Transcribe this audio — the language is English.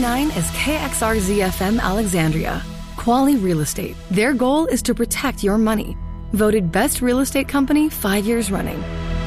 99 is KXRZ-FM Alexandria. Quality Real Estate. Their goal is to protect your money. Voted Best Real Estate Company 5 years running.